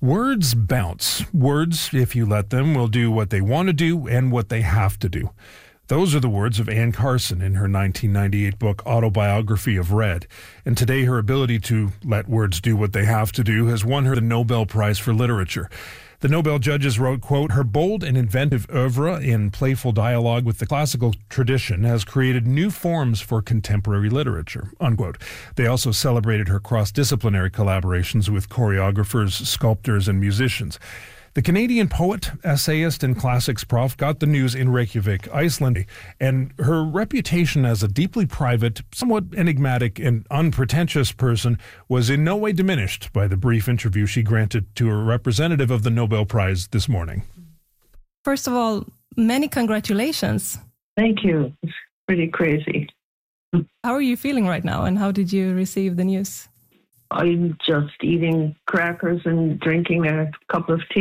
Words bounce. Words, if you let them, will do what they want to do and what they have to do. Those are the words of Anne Carson in her 1998 book, Autobiography of Red. And today her ability to let words do what they have to do has won her the Nobel Prize for Literature. The Nobel judges wrote, quote, "Her bold and inventive oeuvre in playful dialogue with the classical tradition has created new forms for contemporary literature," unquote. They also celebrated her cross-disciplinary collaborations with choreographers, sculptors, and musicians. The Canadian poet, essayist, and classics prof got the news in Reykjavik, Iceland, and her reputation as a deeply private, somewhat enigmatic, and unpretentious person was in no way diminished by the brief interview she granted to a representative of the Nobel Prize this morning. First of all, many congratulations. Thank you. It's pretty crazy. How are you feeling right now, and how did you receive the news? I'm just eating crackers and drinking a cup of tea.